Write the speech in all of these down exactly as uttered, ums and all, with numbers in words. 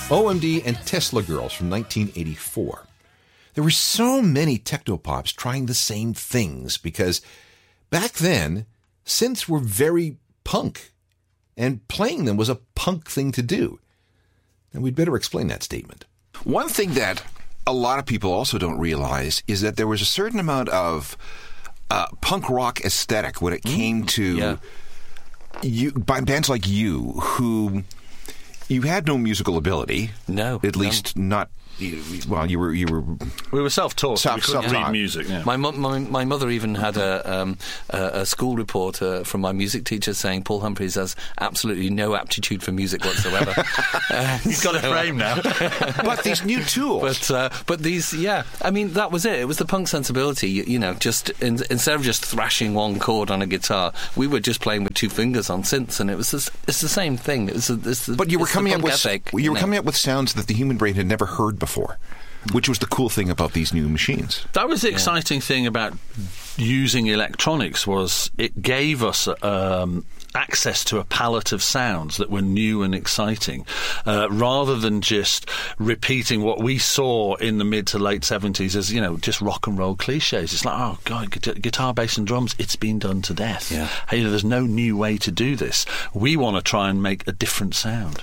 O M D and Tesla Girls from nineteen eighty-four. There were so many technopops trying the same things because back then, synths were very punk, and playing them was a punk thing to do. And we'd better explain that statement. One thing that a lot of people also don't realize is that there was a certain amount of uh, punk rock aesthetic when it came mm, to yeah. you, by bands like you, who you had no musical ability. No. At least no. not... Well, you were you were we were self-taught. Self, we couldn't self-taught. read music. Yeah. My, mo- my my mother even had a um, a, a school report uh, from my music teacher saying Paul Humphreys has absolutely no aptitude for music whatsoever. uh, He's got so, a frame now. But these new tools. But uh, but these, yeah. I mean, that was it. It was the punk sensibility. You, you know, just in, instead of just thrashing one chord on a guitar, we were just playing with two fingers on synths, and it was this, it's the same thing. It was. A, it's the, but you were it's coming up with ethic, you, you were know? coming up with sounds that the human brain had never heard before, which was the cool thing about these new machines. That was the exciting yeah. thing about using electronics, was it gave us um, access to a palette of sounds that were new and exciting, uh, rather than just repeating what we saw in the mid to late seventies as, you know, just rock and roll cliches. It's like, oh God, guitar, bass and drums, it's been done to death. Yeah. Hey, there's no new way to do this. We want to try and make a different sound.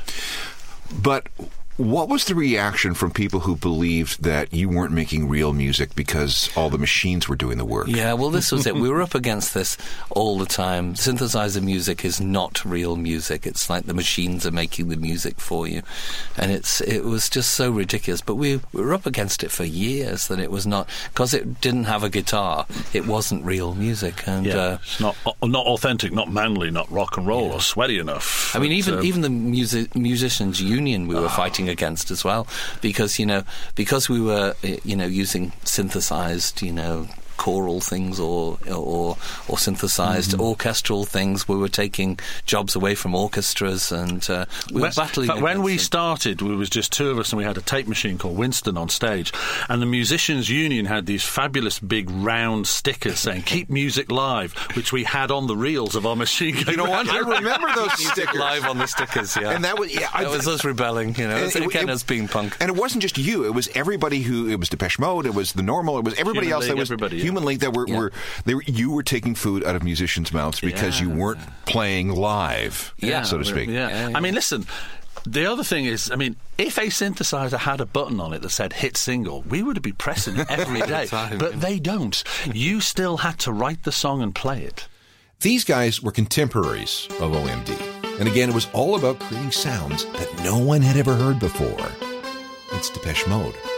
But what was the reaction from people who believed that you weren't making real music because all the machines were doing the work? Yeah, well, this was it. We were up against this all the time. Synthesizer music is not real music. It's like the machines are making the music for you. And it's it was just so ridiculous. But we, we were up against it for years, that it was not... Because it didn't have a guitar, it wasn't real music. And yeah, uh, it's not not authentic, not manly, not rock and roll, yeah. or sweaty enough. I mean, but, even uh, even the music, musicians' union we were oh. fighting against as well, because you know because we were you know using synthesized you know choral things or or or synthesized mm-hmm. orchestral things. We were taking jobs away from orchestras, and uh, we when, were battling. But when we it. started, we was just two of us, and we had a tape machine called Winston on stage. And the Musicians Union had these fabulous big round stickers saying "Keep music live," which we had on the reels of our machine. You know what? I remember those stickers live on the stickers. Yeah, and that was yeah, that was us rebelling. You know, it, it, again, it, as being punk. And it wasn't just you; it was everybody who. It was Depeche Mode. It was the Normal. It was everybody Human else. League, that was everybody, yeah. Human League. That were, yeah. were they were you were taking food out of musicians' mouths because yeah. you weren't playing live, yeah, so to speak. Yeah. Yeah, yeah. I mean, listen. The other thing is, I mean, if a synthesizer had a button on it that said hit single, we would be pressing it every day. time, but yeah. they don't. You still had to write the song and play it. These guys were contemporaries of O M D. And again, it was all about creating sounds that no one had ever heard before. It's Depeche Mode.